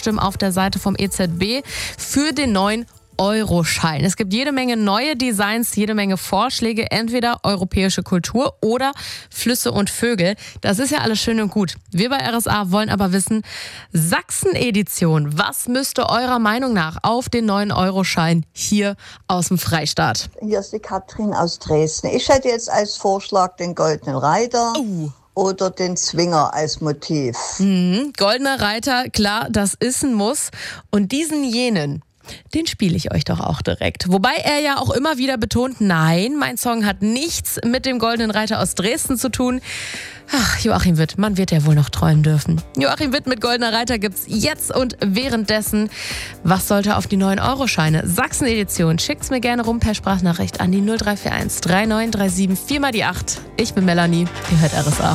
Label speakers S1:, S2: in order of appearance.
S1: abstimmen auf der Seite vom EZB für den neuen Euroschein. Es gibt jede Menge neue Designs, jede Menge Vorschläge, entweder europäische Kultur oder Flüsse und Vögel. Das ist ja alles schön und gut. Wir bei RSA wollen aber wissen, Sachsen-Edition, was müsste eurer Meinung nach auf den neuen Euroschein hier aus dem Freistaat?
S2: Hier ist die Katrin aus Dresden. Ich hätte jetzt als Vorschlag den Goldenen Reiter. Oder den Zwinger als Motiv.
S1: Goldener Reiter, klar, das ist ein Muss. Und jenen, den spiele ich euch doch auch direkt. Wobei er ja auch immer wieder betont, nein, mein Song hat nichts mit dem Goldenen Reiter aus Dresden zu tun. Ach, Joachim Witt, man wird ja wohl noch träumen dürfen. Joachim Witt mit Goldener Reiter gibt's jetzt und währenddessen. Was sollte auf die neuen Euroscheine? Sachsen-Edition. Schickt's mir gerne rum per Sprachnachricht an die 0341 3937 4 mal die 8. Ich bin Melanie, ihr hört RSA.